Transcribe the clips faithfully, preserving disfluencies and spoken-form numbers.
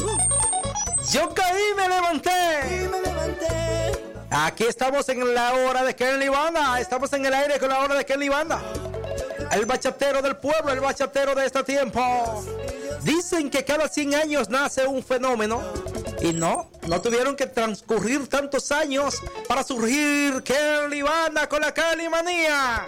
Yo caí, me levanté. Y me levanté. Aquí estamos en la hora de Kenny Banda. Estamos en el aire con la hora de Kenny Banda. El bachatero del pueblo, el bachatero de este tiempo. Dicen que cada cien años nace un fenómeno. Y no, no tuvieron que transcurrir tantos años para surgir Kenny Banda con la Kenny Manía.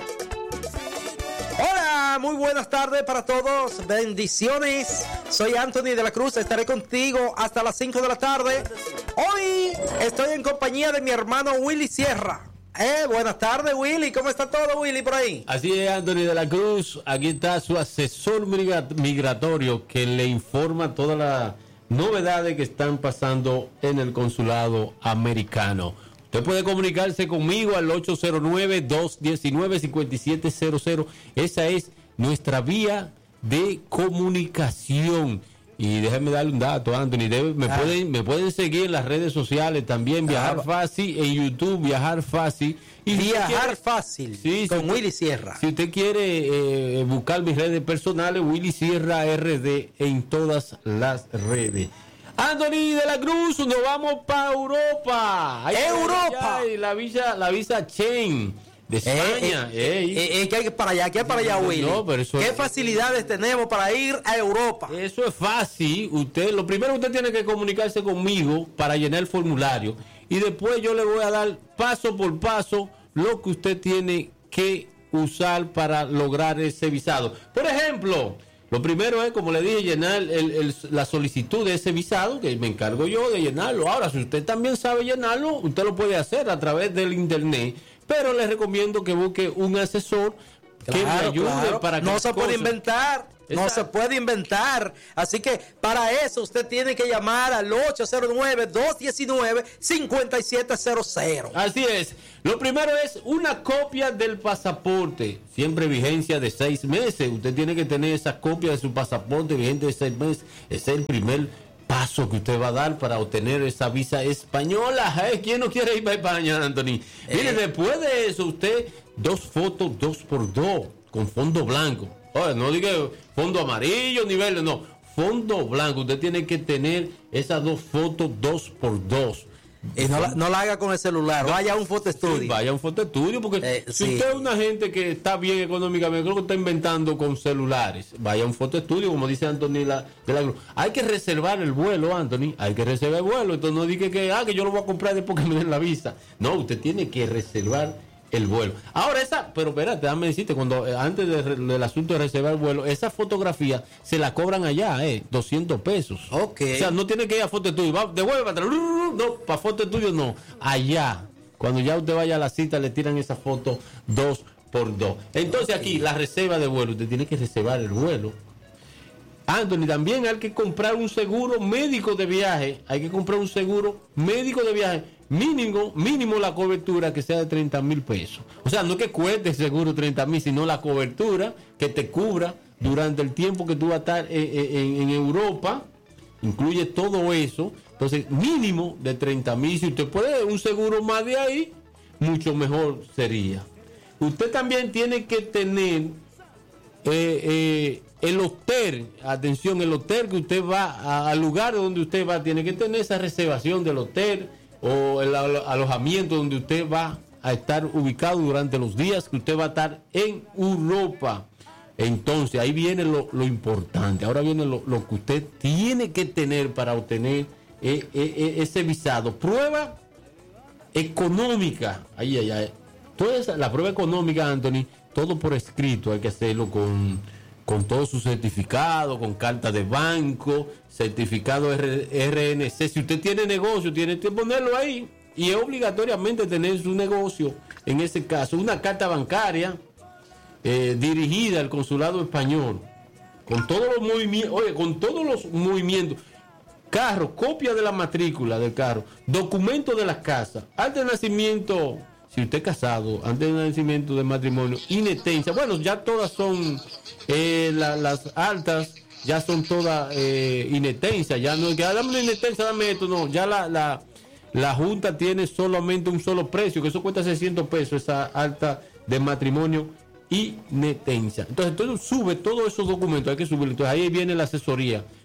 Hola, muy buenas tardes para todos. Bendiciones. Soy Anthony de la Cruz. Estaré contigo hasta las cinco de la tarde. Hoy estoy en compañía de mi hermano Willy Sierra. Eh, buenas tardes, Willy. ¿Cómo está todo, Willy, por ahí? Así es, Anthony de la Cruz. Aquí está su asesor migratorio que le informa todas las novedades que están pasando en el consulado americano. Usted puede comunicarse conmigo al ocho cero nueve, dos uno nueve, cinco siete cero cero. Esa es nuestra vía de comunicación. Y déjame darle un dato, Anthony. Debe, me, ah. pueden, me pueden seguir en las redes sociales también. Viajar ah. Fácil en YouTube, Viajar Fácil. Y Viajar si quiere, Fácil sí, con si Willy usted, Sierra. Si usted quiere eh, buscar mis redes personales, Willy Sierra R D en todas las redes. Anthony de la Cruz, nos vamos para Europa. Ay, Europa. Ay, la visa, la visa Schengen de España. Eh, eh, eh, eh, que hay para allá, que hay para allá, Willy. No, pero eso ¿Qué es, facilidades tenemos para ir a Europa? Eso es fácil. Usted, lo primero usted tiene que comunicarse conmigo para llenar el formulario y después yo le voy a dar paso por paso lo que usted tiene que usar para lograr ese visado. Por ejemplo, lo primero es, como le dije, llenar el, el, la solicitud de ese visado, que me encargo yo de llenarlo. Ahora, si usted también sabe llenarlo, usted lo puede hacer a través del internet, pero le recomiendo que busque un asesor que claro, le ayude claro. para que no se cosas... puede inventar. No Exacto. se puede inventar. Así que para eso usted tiene que llamar al ocho cero nueve, dos uno nueve, cinco siete cero cero. Así es. Lo primero es una copia del pasaporte. Siempre vigencia de seis meses. Usted tiene que tener esa copia de su pasaporte vigente de seis meses. Ese es el primer paso que usted va a dar para obtener esa visa española. ¿Eh? ¿Quién no quiere ir para España, Anthony? Eh. Mire, después de eso, usted dos fotos dos por dos con fondo blanco. Oye, no diga fondo amarillo, nivel, no, fondo blanco. Usted tiene que tener esas dos fotos dos por dos. Y no la, no la haga con el celular, vaya a un fotoestudio. Sí, vaya a un fotoestudio, porque eh, si sí. usted es una gente que está bien económicamente, creo que está inventando con celulares, vaya a un fotoestudio, como dice Anthony la, de la Cruz. Hay que reservar el vuelo, Anthony, hay que reservar el vuelo. Entonces no diga que, ah, que yo lo voy a comprar después que me den la visa. No, usted tiene que reservar el vuelo. Ahora esa, pero espérate, déjame decirte, cuando eh, antes de, del asunto de reservar el vuelo, esa fotografía se la cobran allá, eh, doscientos pesos. Ok. O sea, no tiene que ir a foto estudio, va, devuelve para atrás, no, para foto estudio no, allá. Cuando ya usted vaya a la cita, le tiran esa foto dos por dos. Entonces aquí, la reserva de vuelo, usted tiene que reservar el vuelo. Anthony, también hay que comprar un seguro médico de viaje, hay que comprar un seguro médico de viaje. Mínimo, mínimo la cobertura que sea de treinta mil pesos. O sea, no que cueste el seguro treinta mil, sino la cobertura que te cubra durante el tiempo que tú vas a estar en, en, en Europa. Incluye todo eso. Entonces, mínimo de treinta mil. Si usted puede un seguro más de ahí, mucho mejor sería. Usted también tiene que tener eh, eh, el hotel. Atención, el hotel que usted va, al lugar donde usted va, tiene que tener esa reservación del hotel o el alojamiento donde usted va a estar ubicado durante los días que usted va a estar en Europa. Entonces, ahí viene lo, lo importante. Ahora viene lo, lo que usted tiene que tener para obtener eh, eh, ese visado. Prueba económica. Ahí, ahí, ahí. Toda esa, la prueba económica, Anthony, todo por escrito. Hay que hacerlo con, con todo su certificado, con carta de banco, certificado R N C. Si usted tiene negocio, tiene que ponerlo ahí. Y es obligatoriamente tener su negocio, en ese caso, una carta bancaria eh, dirigida al consulado español, con todos los movimientos, oye, con todos los movimientos, carro, copia de la matrícula del carro, documento de la casa, antes de nacimiento, si usted es casado, antes del nacimiento de matrimonio, inetencia, bueno, ya todas son eh, la, las altas, ya son todas eh, inetencia, ya no es que ah, dame una inetencia, dame esto, no, ya la, la, la Junta tiene solamente un solo precio, que eso cuesta seiscientos pesos, esa alta de matrimonio inetencia. Entonces, entonces sube todos esos documentos, hay que subirlo, entonces ahí viene la asesoría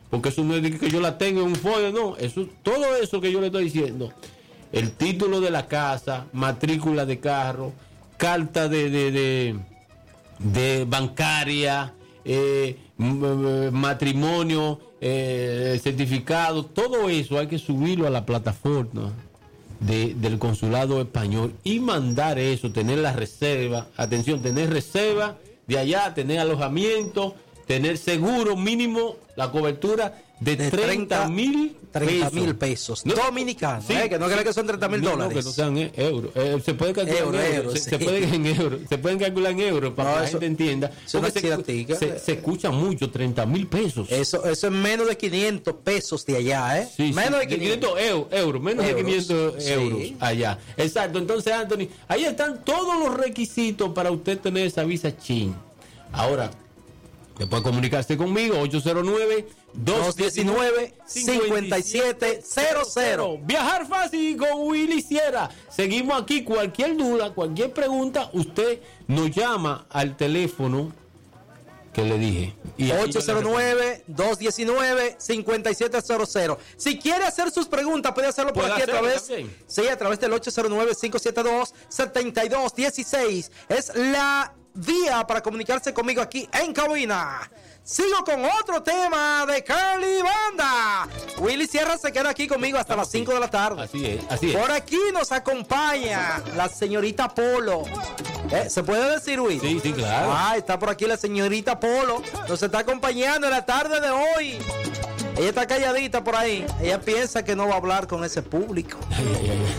porque eso no es que yo la tengo en un folio, no, eso, todo eso que yo le estoy diciendo, el título de la casa, matrícula de carro, carta de, de, de, de bancaria, eh, matrimonio, eh, certificado, todo eso hay que subirlo a la plataforma de, del consulado español y mandar eso, tener la reserva, atención, tener reserva de allá, tener alojamiento, tener seguro mínimo, la cobertura de, de treinta mil pesos no, dominicanos, sí, eh, que no sí, crean que son treinta mil no, dólares. No, que no sean eh, euros. Eh, se puede calcular euro, en euros. Euro, se, sí. se, puede en euros. Se pueden calcular en euros para no, que la eso, gente entienda. Porque se, se, se escucha mucho, treinta mil pesos. Eso, eso es menos de quinientos pesos de allá, ¿eh? Sí, menos sí, de quinientos, quinientos euros, euro, menos euros, de quinientos sí. euros allá. Exacto. Entonces, Anthony, ahí están todos los requisitos para usted tener esa visa Chin. Ahora, te puede comunicarse conmigo, ocho cero nueve, dos uno nueve, cinco siete cero cero. Viajar fácil con Willy Sierra. Seguimos aquí. Cualquier duda, cualquier pregunta, usted nos llama al teléfono que le dije. ocho cero nueve, dos uno nueve, cinco siete cero cero. Si quiere hacer sus preguntas, puede hacerlo por aquí a través, sí, a través del ocho cero nueve, cinco siete dos, siete dos uno seis. Es la vía para comunicarse conmigo aquí en cabina. Sigo con otro tema de Carly Banda. Willy Sierra se queda aquí conmigo hasta las cinco de la tarde. Así es, así es. Por aquí nos acompaña la señorita Polo. ¿Eh? ¿Se puede decir, Willy? Sí, sí, claro. Ah, está por aquí la señorita Polo. Nos está acompañando en la tarde de hoy. Ella está calladita por ahí. Ella piensa que no va a hablar con ese público. Ay, ay, ay.